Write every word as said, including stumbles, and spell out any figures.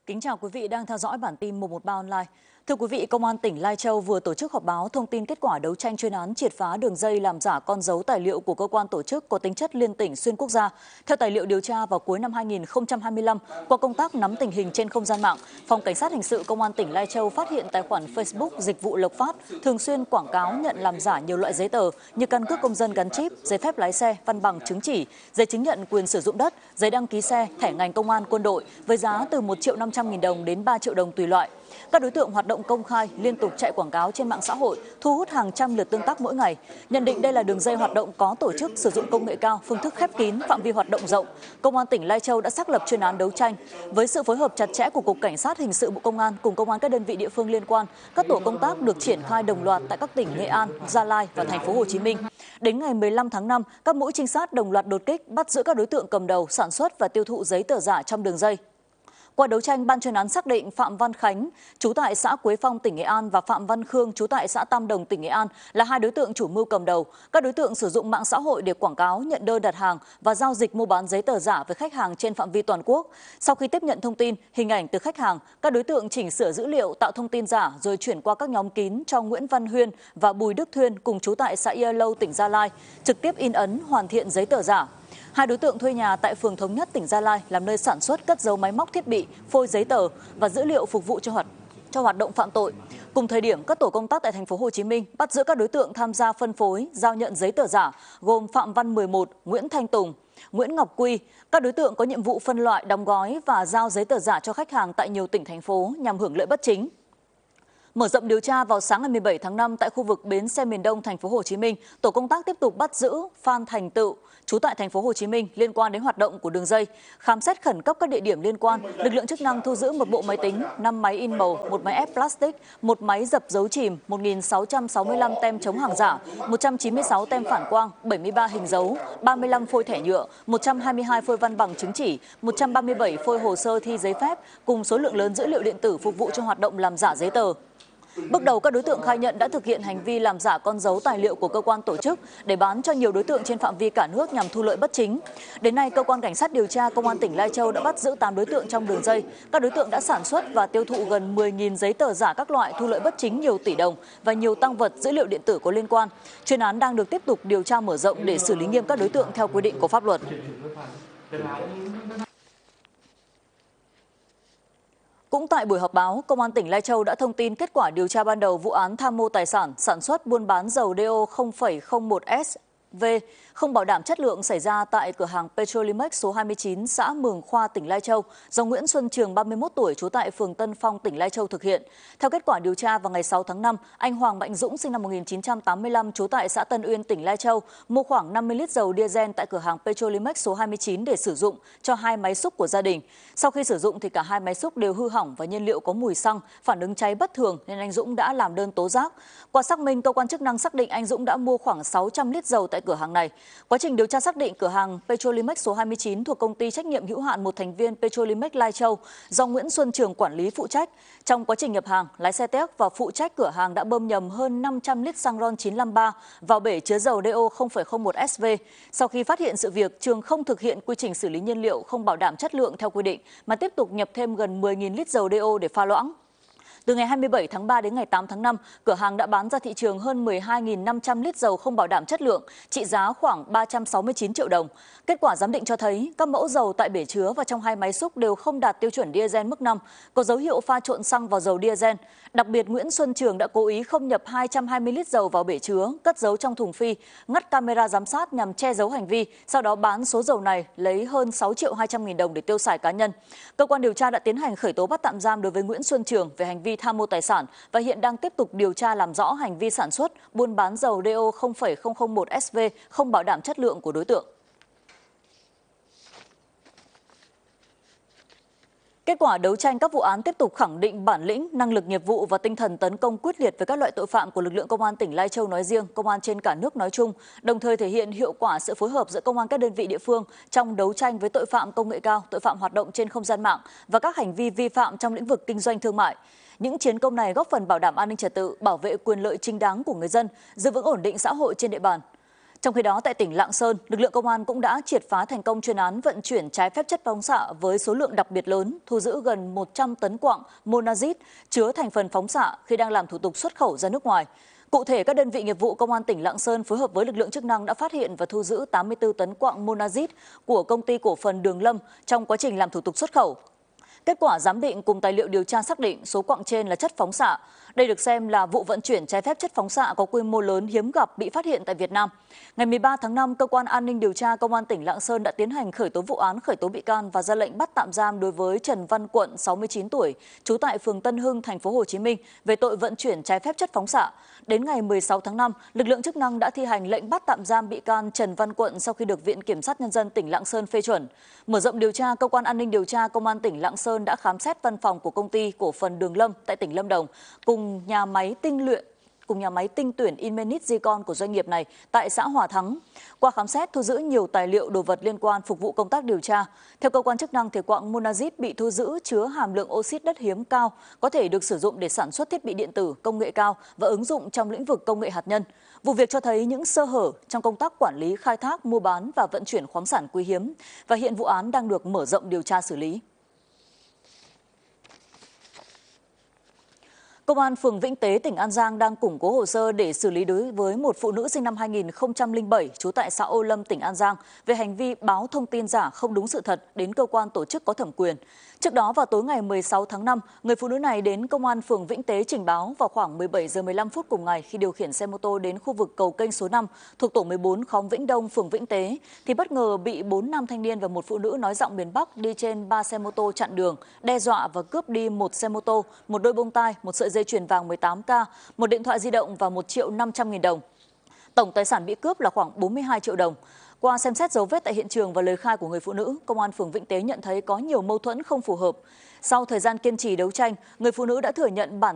Kính chào quý vị đang theo dõi bản tin một một ba online. Thưa quý vị, Công an tỉnh Lai Châu vừa tổ chức họp báo thông tin kết quả đấu tranh chuyên án triệt phá đường dây làm giả con dấu tài liệu của cơ quan tổ chức có tính chất liên tỉnh xuyên quốc gia. Theo tài liệu điều tra, vào cuối năm hai nghìn không trăm hai mươi lăm, qua công tác nắm tình hình trên không gian mạng, Phòng Cảnh sát Hình sự Công an tỉnh Lai Châu phát hiện tài khoản Facebook Dịch vụ Lộc Phát thường xuyên quảng cáo nhận làm giả nhiều loại giấy tờ như căn cước công dân gắn chip, giấy phép lái xe, văn bằng chứng chỉ, giấy chứng nhận quyền sử dụng đất, giấy đăng ký xe, thẻ ngành công an quân đội với giá từ một triệu năm trăm nghìn đồng đến ba triệu đồng tùy loại. Các đối tượng hoạt động công khai, liên tục chạy quảng cáo trên mạng xã hội, thu hút hàng trăm lượt tương tác mỗi ngày. Nhận định đây là đường dây hoạt động có tổ chức, sử dụng công nghệ cao, phương thức khép kín, phạm vi hoạt động rộng. Công an tỉnh Lai Châu đã xác lập chuyên án đấu tranh. Với sự phối hợp chặt chẽ của Cục Cảnh sát Hình sự Bộ Công an cùng công an các đơn vị địa phương liên quan, các tổ công tác được triển khai đồng loạt tại các tỉnh Nghệ An, Gia Lai và thành phố Hồ Chí Minh. Đến ngày mười lăm tháng năm, các mũi trinh sát đồng loạt đột kích, bắt giữ các đối tượng cầm đầu sản xuất và tiêu thụ giấy tờ giả trong đường dây. Qua đấu tranh, ban chuyên án xác định Phạm Văn Khánh, trú tại xã Quế Phong, tỉnh Nghệ An và Phạm Văn Khương, trú tại xã Tam Đồng, tỉnh Nghệ An là hai đối tượng chủ mưu cầm đầu. Các đối tượng sử dụng mạng xã hội để quảng cáo, nhận đơn đặt hàng và giao dịch mua bán giấy tờ giả với khách hàng trên phạm vi toàn quốc. Sau khi tiếp nhận thông tin, hình ảnh từ khách hàng, các đối tượng chỉnh sửa dữ liệu, tạo thông tin giả rồi chuyển qua các nhóm kín cho Nguyễn Văn Huyên và Bùi Đức Thuyên cùng trú tại xã Ia Lâu, tỉnh Gia Lai, trực tiếp in ấn hoàn thiện giấy tờ giả. Hai đối tượng thuê nhà tại phường Thống Nhất, tỉnh Gia Lai làm nơi sản xuất, cất giấu máy móc thiết bị, phôi giấy tờ và dữ liệu phục vụ cho hoạt cho hoạt động phạm tội. Cùng thời điểm, các tổ công tác tại thành phố Hồ Chí Minh bắt giữ các đối tượng tham gia phân phối, giao nhận giấy tờ giả gồm Phạm Văn mười một, Nguyễn Thanh Tùng, Nguyễn Ngọc Quy. Các đối tượng có nhiệm vụ phân loại, đóng gói và giao giấy tờ giả cho khách hàng tại nhiều tỉnh thành phố nhằm hưởng lợi bất chính. Mở rộng điều tra, vào sáng ngày mười bảy tháng năm tại khu vực bến xe miền Đông thành phố Hồ Chí Minh, tổ công tác tiếp tục bắt giữ Phan Thành Tựu, trú tại thành phố Hồ Chí Minh liên quan đến hoạt động của đường dây. Khám xét khẩn cấp các địa điểm liên quan, lực lượng chức năng thu giữ một bộ máy tính, năm máy in màu, một máy ép plastic, một máy dập dấu chìm, một nghìn sáu trăm sáu mươi lăm tem chống hàng giả, một trăm chín mươi sáu tem phản quang, bảy mươi ba hình dấu, ba mươi lăm phôi thẻ nhựa, một trăm hai mươi hai phôi văn bằng chứng chỉ, một trăm ba mươi bảy phôi hồ sơ thi giấy phép cùng số lượng lớn dữ liệu điện tử phục vụ cho hoạt động làm giả giấy tờ. Bước đầu, các đối tượng khai nhận đã thực hiện hành vi làm giả con dấu tài liệu của cơ quan tổ chức để bán cho nhiều đối tượng trên phạm vi cả nước nhằm thu lợi bất chính. Đến nay, cơ quan cảnh sát điều tra Công an tỉnh Lai Châu đã bắt giữ tám đối tượng trong đường dây. Các đối tượng đã sản xuất và tiêu thụ gần mười nghìn giấy tờ giả các loại, thu lợi bất chính nhiều tỷ đồng và nhiều tăng vật dữ liệu điện tử có liên quan. Chuyên án đang được tiếp tục điều tra mở rộng để xử lý nghiêm các đối tượng theo quy định của pháp luật. Cũng tại buổi họp báo, Công an tỉnh Lai Châu đã thông tin kết quả điều tra ban đầu vụ án tham mô tài sản, sản xuất buôn bán dầu đê ô không phẩy không một S V không bảo đảm chất lượng xảy ra tại cửa hàng Petrolimex số hai mươi chín xã Mường Khoa, tỉnh Lai Châu do Nguyễn Xuân Trường, ba mươi mốt tuổi, trú tại phường Tân Phong, tỉnh Lai Châu thực hiện. Theo kết quả điều tra, vào ngày sáu tháng năm, anh Hoàng Mạnh Dũng sinh năm một nghìn chín trăm tám mươi lăm, trú tại xã Tân Uyên, tỉnh Lai Châu, mua khoảng năm mươi lít dầu diesel tại cửa hàng Petrolimex số hai mươi chín để sử dụng cho hai máy xúc của gia đình. Sau khi sử dụng thì cả hai máy xúc đều hư hỏng và nhiên liệu có mùi xăng, phản ứng cháy bất thường nên anh Dũng đã làm đơn tố giác. Qua xác minh, cơ quan chức năng xác định anh Dũng đã mua khoảng sáu trăm lít dầu tại cửa hàng này. Quá trình điều tra xác định cửa hàng Petrolimex số hai mươi chín thuộc công ty trách nhiệm hữu hạn một thành viên Petrolimex Lai Châu do Nguyễn Xuân Trường quản lý phụ trách. Trong quá trình nhập hàng, lái xe téc và phụ trách cửa hàng đã bơm nhầm hơn năm trăm lít xăng RON chín năm ba vào bể chứa dầu đê ô không phẩy không một S V. Sau khi phát hiện sự việc, Trường không thực hiện quy trình xử lý nhiên liệu không bảo đảm chất lượng theo quy định mà tiếp tục nhập thêm gần mười nghìn lít dầu đê ô để pha loãng. Từ ngày hai mươi bảy tháng ba đến ngày tám tháng năm, cửa hàng đã bán ra thị trường hơn mười hai nghìn năm trăm lít dầu không bảo đảm chất lượng, trị giá khoảng ba trăm sáu mươi chín triệu đồng. Kết quả giám định cho thấy các mẫu dầu tại bể chứa và trong hai máy xúc đều không đạt tiêu chuẩn diesel mức năm, có dấu hiệu pha trộn xăng vào dầu diesel. Đặc biệt, Nguyễn Xuân Trường đã cố ý không nhập hai trăm hai mươi lít dầu vào bể chứa, cất giấu trong thùng phi, ngắt camera giám sát nhằm che giấu hành vi, sau đó bán số dầu này lấy hơn sáu triệu hai trăm nghìn đồng để tiêu xài cá nhân. Cơ quan điều tra đã tiến hành khởi tố bắt tạm giam đối với Nguyễn Xuân Trường về hành vi tham mô tài sản và hiện đang tiếp tục điều tra làm rõ hành vi sản xuất, buôn bán dầu đê ô không phẩy không không một S V không bảo đảm chất lượng của đối tượng. Kết quả đấu tranh các vụ án tiếp tục khẳng định bản lĩnh, năng lực nghiệp vụ và tinh thần tấn công quyết liệt với các loại tội phạm của lực lượng công an tỉnh Lai Châu nói riêng, công an trên cả nước nói chung, đồng thời thể hiện hiệu quả sự phối hợp giữa công an các đơn vị địa phương trong đấu tranh với tội phạm công nghệ cao, tội phạm hoạt động trên không gian mạng và các hành vi vi phạm trong lĩnh vực kinh doanh thương mại. Những chiến công này góp phần bảo đảm an ninh trật tự, bảo vệ quyền lợi chính đáng của người dân, giữ vững ổn định xã hội trên địa bàn. Trong khi đó, tại tỉnh Lạng Sơn, lực lượng công an cũng đã triệt phá thành công chuyên án vận chuyển trái phép chất phóng xạ với số lượng đặc biệt lớn, thu giữ gần một trăm tấn quặng monazit chứa thành phần phóng xạ khi đang làm thủ tục xuất khẩu ra nước ngoài. Cụ thể, các đơn vị nghiệp vụ công an tỉnh Lạng Sơn phối hợp với lực lượng chức năng đã phát hiện và thu giữ tám mươi tư tấn quặng monazit của công ty cổ phần Đường Lâm trong quá trình làm thủ tục xuất khẩu. Kết quả giám định cùng tài liệu điều tra xác định số quặng trên là chất phóng xạ. Đây được xem là vụ vận chuyển trái phép chất phóng xạ có quy mô lớn hiếm gặp bị phát hiện tại Việt Nam. Ngày mười ba tháng năm, Cơ quan An ninh Điều tra Công an tỉnh Lạng Sơn đã tiến hành khởi tố vụ án, khởi tố bị can và ra lệnh bắt tạm giam đối với Trần Văn Quận, sáu mươi chín tuổi, trú tại phường Tân Hưng, thành phố Hồ Chí Minh về tội vận chuyển trái phép chất phóng xạ. Đến ngày mười sáu tháng năm, lực lượng chức năng đã thi hành lệnh bắt tạm giam bị can Trần Văn Quận sau khi được Viện Kiểm sát Nhân dân tỉnh Lạng Sơn phê chuẩn. Mở rộng điều tra, Cơ quan An ninh Điều tra Công an tỉnh Lạng Sơn đã khám xét văn phòng của công ty cổ phần Đường Lâm tại tỉnh Lâm Đồng cùng nhà máy tinh luyện cùng nhà máy tinh tuyển Inmenit Zicon của doanh nghiệp này tại xã Hòa Thắng. Qua khám xét, thu giữ nhiều tài liệu, đồ vật liên quan phục vụ công tác điều tra. Theo cơ quan chức năng, thì quặng monazit bị thu giữ chứa hàm lượng oxit đất hiếm cao, có thể được sử dụng để sản xuất thiết bị điện tử, công nghệ cao và ứng dụng trong lĩnh vực công nghệ hạt nhân. Vụ việc cho thấy những sơ hở trong công tác quản lý, khai thác, mua bán và vận chuyển khoáng sản quý hiếm, và hiện vụ án đang được mở rộng điều tra xử lý. Công an phường Vĩnh Tế, tỉnh An Giang đang củng cố hồ sơ để xử lý đối với một phụ nữ sinh năm hai nghìn không trăm lẻ bảy, trú tại xã Ô Lâm, tỉnh An Giang về hành vi báo thông tin giả không đúng sự thật đến cơ quan tổ chức có thẩm quyền. Trước đó, vào tối ngày mười sáu tháng năm, người phụ nữ này đến Công an phường Vĩnh Tế trình báo vào khoảng mười bảy giờ mười lăm phút cùng ngày khi điều khiển xe mô tô đến khu vực cầu kênh số năm thuộc tổ mười bốn khóm Vĩnh Đông, phường Vĩnh Tế thì bất ngờ bị bốn nam thanh niên và một phụ nữ nói giọng miền Bắc đi trên ba xe mô tô chặn đường, đe dọa và cướp đi một xe mô tô, một đôi bông tai, một sợi dây chuyền vàng mười tám K, một điện thoại di động và một triệu năm trăm nghìn đồng. Tổng tài sản bị cướp là khoảng bốn mươi hai triệu đồng. Qua xem xét dấu vết tại hiện trường và lời khai của người phụ nữ, Công an phường Vĩnh Tế nhận thấy có nhiều mâu thuẫn không phù hợp. Sau thời gian kiên trì đấu tranh, người phụ nữ đã thừa nhận bản